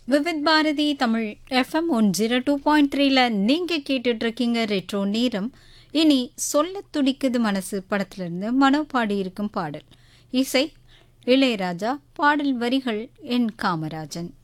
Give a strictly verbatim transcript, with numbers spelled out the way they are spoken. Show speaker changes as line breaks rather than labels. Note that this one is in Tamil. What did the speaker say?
Vividh Bharathi Tamil FM one zero two point த்ரீல நீங்கள் கேட்டுட்ருக்கீங்க ரெட்ரோ நேரம். இனி சொல்ல துடிக்குது மனசு படத்திலிருந்து மனோ பாடியிருக்கும் பாடல். இசை இளையராஜா, பாடல் வரிகள் என் காமராஜன்.